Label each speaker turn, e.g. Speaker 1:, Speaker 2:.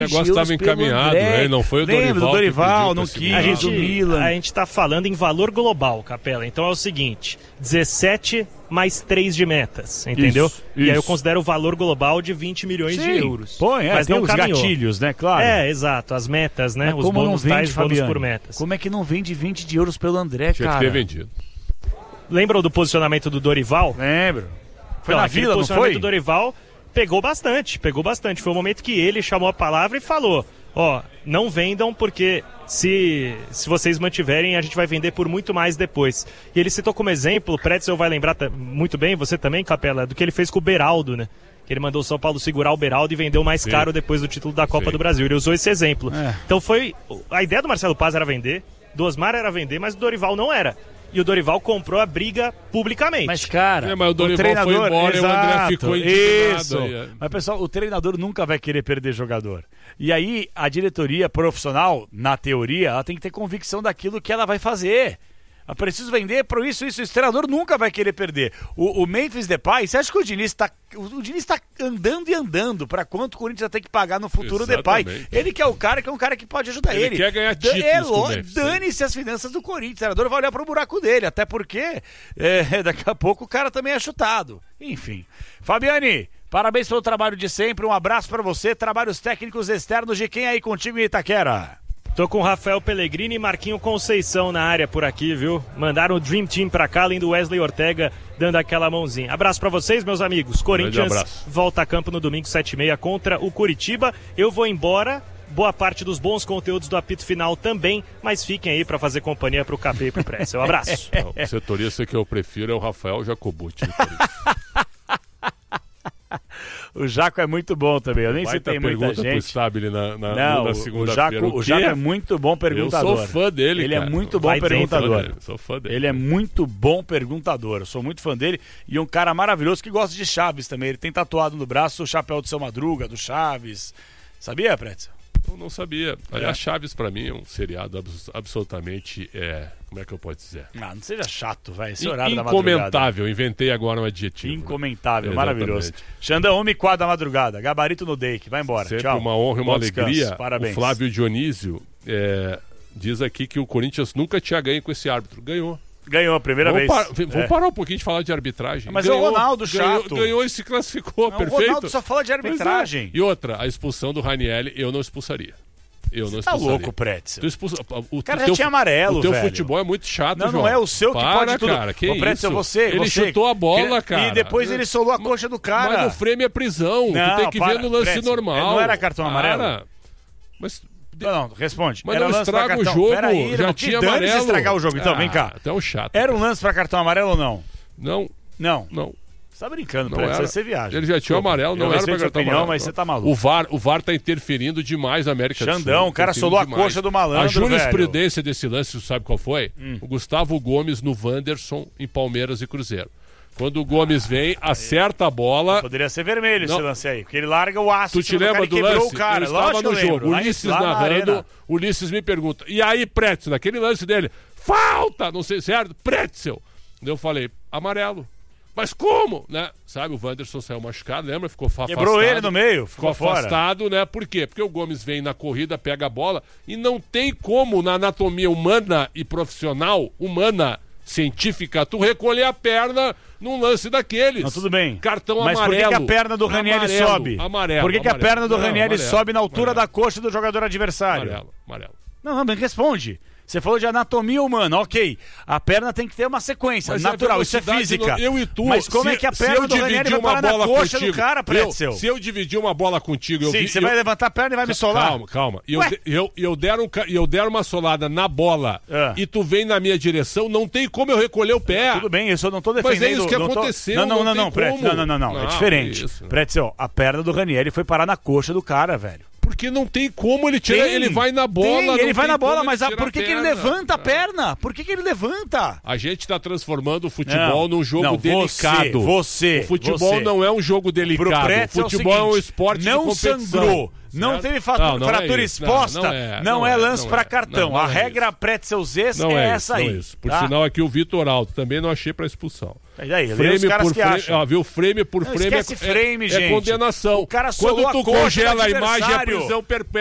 Speaker 1: O negócio estava encaminhado, né? Não foi o
Speaker 2: Dorival não quis,
Speaker 3: o Milan. A gente está falando em valor global, Capela. Então é o seguinte, 17 mais 3 de metas, entendeu?
Speaker 2: Isso.
Speaker 3: E aí eu considero o valor global de 20 milhões de euros.
Speaker 2: Mas
Speaker 3: não
Speaker 2: tem os gatilhos, né? Claro.
Speaker 3: Exato, as metas, né?
Speaker 2: Mas
Speaker 3: os
Speaker 2: como
Speaker 3: bônus
Speaker 2: não vende,
Speaker 3: tais, bônus
Speaker 2: Fabiane?
Speaker 3: por metas.
Speaker 2: Como é que não vende 20 de euros pelo André,
Speaker 1: Tinha
Speaker 2: cara?
Speaker 1: que ter vendido.
Speaker 3: Lembram do posicionamento do Dorival?
Speaker 2: Lembro. Foi na Vila, não foi? O
Speaker 3: posicionamento do Dorival pegou bastante. Foi o momento que ele chamou a palavra e falou, não vendam porque se vocês mantiverem, a gente vai vender por muito mais depois. E ele citou como exemplo, o Pretzel vai lembrar muito bem, você também, Capela, do que ele fez com o Beraldo, né? Que ele mandou o São Paulo segurar o Beraldo e vendeu mais caro depois do título da Copa do Brasil. Ele usou esse exemplo. Então a ideia do Marcelo Paz era vender, do Osmar era vender, mas o Dorival não era. E o Dorival comprou a briga publicamente.
Speaker 2: Mas, cara,
Speaker 1: mas o Dorival foi embora e o André ficou indignado.
Speaker 2: Isso. Mas, pessoal, o treinador nunca vai querer perder jogador. E aí, a diretoria profissional, na teoria, ela tem que ter convicção daquilo que ela vai fazer. Eu preciso vender por isso. O treinador nunca vai querer perder. O Memphis Depay, você acha que o Diniz está andando e andando para quanto o Corinthians vai ter que pagar no futuro Depay? Ele que é o cara, que pode ajudar ele.
Speaker 1: Ele quer ganhar títulos.
Speaker 2: Dane-se as finanças do Corinthians. O treinador vai olhar para o buraco dele, até porque daqui a pouco o cara também é chutado. Enfim. Fabiane, parabéns pelo trabalho de sempre. Um abraço para você. Trabalhos técnicos externos de quem aí contigo em Itaquera?
Speaker 3: Tô com o Rafael Pellegrini e Marquinho Conceição na área por aqui, viu? Mandaram o Dream Team pra cá, além do Wesley Ortega dando aquela mãozinha. Abraço pra vocês, meus amigos. Corinthians volta a campo no domingo 7h30 contra o Curitiba. Eu vou embora. Boa parte dos bons conteúdos do apito final também, mas fiquem aí pra fazer companhia pro Capê e pro Press. Um abraço.
Speaker 1: O setorista que eu prefiro é o Rafael Jacobucci.
Speaker 2: O Jaco é muito bom também, eu nem citei muita gente.
Speaker 1: Pro Stabile na segunda-feira.
Speaker 2: O Jaco é muito bom perguntador.
Speaker 1: Eu sou fã dele,
Speaker 2: Ele
Speaker 1: cara.
Speaker 2: é muito bom perguntador.
Speaker 1: Sou fã dele.
Speaker 2: Ele é muito bom perguntador, eu sou muito fã dele. E um cara maravilhoso que gosta de Chaves também. Ele tem tatuado no braço o chapéu do Seu Madruga, do Chaves. Sabia, Pretzel?
Speaker 1: Eu não sabia. Aliás, Chaves pra mim é um seriado absolutamente... como é que eu posso dizer?
Speaker 2: Não seja chato, vai. Esse horário da madrugada.
Speaker 1: Incomentável, inventei agora um adjetivo.
Speaker 2: Incomentável, maravilhoso. Xandão, 1h04 da madrugada, gabarito no Dake, vai embora.
Speaker 1: Sempre
Speaker 2: tchau.
Speaker 1: Uma honra e uma alegria.
Speaker 2: Parabéns.
Speaker 1: O Flávio Dionísio diz aqui que o Corinthians nunca tinha ganho com esse árbitro. Ganhou
Speaker 2: a primeira vez.
Speaker 1: Vamos parar um pouquinho de falar de arbitragem.
Speaker 2: Mas ganhou, é o Ronaldo chato.
Speaker 1: Ganhou e se classificou, perfeito. O
Speaker 2: Ronaldo só fala de arbitragem.
Speaker 1: E outra, a expulsão do Ranieri, eu não expulsaria.
Speaker 2: Você tá louco, Pretzel.
Speaker 1: O
Speaker 2: cara já tinha amarelo,
Speaker 1: o teu
Speaker 2: velho.
Speaker 1: futebol é muito chato,
Speaker 2: Não,
Speaker 1: João.
Speaker 2: não é o seu que pode tudo.
Speaker 1: Cara, que
Speaker 2: Pretzel,
Speaker 1: isso? Ele
Speaker 2: você
Speaker 1: chutou a bola, cara.
Speaker 2: E depois ele solou a coxa do cara.
Speaker 1: Mas no frame é prisão.
Speaker 2: Não,
Speaker 1: tu tem que ver no lance
Speaker 2: Pretzel,
Speaker 1: normal.
Speaker 2: não era cartão amarelo?
Speaker 1: Mas...
Speaker 2: Não, responde.
Speaker 1: Mas não estraga o jogo, já tinha amarelo.
Speaker 2: Estragar o jogo, então, vem cá.
Speaker 1: Então chato.
Speaker 2: Era um lance pra cartão amarelo ou não?
Speaker 1: Não.
Speaker 2: Você tá brincando, Pretzel, você viaja.
Speaker 1: Ele já tinha amarelo, não era pra cartão amarelo.
Speaker 2: Mas você tá maluco.
Speaker 1: O VAR tá interferindo demais na América do Sul.
Speaker 2: Xandão, o cara solou a coxa do malandro,
Speaker 1: A jurisprudência desse lance, sabe qual foi? O Gustavo Gomes no Wanderson em Palmeiras e Cruzeiro. Quando o Gomes vem, acerta a bola...
Speaker 2: Poderia ser vermelho esse lance aí, porque ele larga o aço.
Speaker 1: Tu te lembra do lance?
Speaker 2: O cara.
Speaker 1: Eu estava no jogo, Ulisses narrando,
Speaker 2: Ulisses
Speaker 1: me pergunta, e aí, Pretzel, naquele lance dele, falta, não sei, certo? Pretzel. Eu falei, amarelo. Mas como? Né? Sabe, o Wanderson saiu machucado, lembra? Ficou afastado.
Speaker 2: Quebrou ele no meio, ficou
Speaker 1: afastado, né? Por quê? Porque o Gomes vem na corrida, pega a bola e não tem como, na anatomia humana e profissional, científica, tu recolher a perna num lance daqueles.
Speaker 2: Não, tudo bem.
Speaker 1: Cartão
Speaker 2: mas
Speaker 1: amarelo.
Speaker 2: Mas por que a perna do Ranieri sobe?
Speaker 1: Amarelo.
Speaker 2: Por que a perna do Ranieri sobe na altura da coxa do jogador adversário?
Speaker 1: Amarelo.
Speaker 2: Não, mas responde. Você falou de anatomia humana, ok. A perna tem que ter uma sequência natural, isso é física.
Speaker 1: Eu e tu,
Speaker 2: mas como é que a perna do Ranieri vai parar na coxa do cara, Pretzel?
Speaker 1: Se eu dividir uma bola contigo...
Speaker 2: Você vai levantar a perna e vai me solar?
Speaker 1: Calma. Eu der uma solada na bola e tu vem na minha direção, não tem como eu recolher o pé.
Speaker 2: Tudo bem, eu só não tô defendendo...
Speaker 1: Mas é isso que aconteceu,
Speaker 2: não, Pretzel, não, é diferente. Pretzel, a perna do Ranieri foi parar na coxa do cara, velho.
Speaker 1: Porque não tem como ele tirar, ele vai na bola.
Speaker 2: Ele vai na bola, mas por que ele levanta a perna? Por que ele levanta?
Speaker 1: A gente tá transformando o futebol num jogo delicado. O futebol não é um jogo delicado. O futebol é um esporte de competição.
Speaker 2: Não
Speaker 1: Certo?
Speaker 2: teve
Speaker 1: Não é
Speaker 2: fratura
Speaker 1: isso.
Speaker 2: exposta, não é lance para cartão. A
Speaker 1: é
Speaker 2: regra
Speaker 1: isso.
Speaker 2: Pretzel Zez
Speaker 1: Não
Speaker 2: é
Speaker 1: é
Speaker 2: essa
Speaker 1: isso,
Speaker 2: aí.
Speaker 1: não é isso. Por
Speaker 2: tá?
Speaker 1: sinal, aqui o Vitor Alto também não achei para expulsão.
Speaker 2: E daí?
Speaker 1: Frame
Speaker 2: Os caras
Speaker 1: por
Speaker 2: que
Speaker 1: frame,
Speaker 2: acham.
Speaker 1: viu? Frame por
Speaker 2: Não,
Speaker 1: frame
Speaker 2: esquece frame,
Speaker 1: é
Speaker 2: gente.
Speaker 1: condenação.
Speaker 2: O cara solou
Speaker 1: Quando tu
Speaker 2: a coxa do
Speaker 1: congela a imagem é
Speaker 2: adversário.
Speaker 1: prisão perpétua.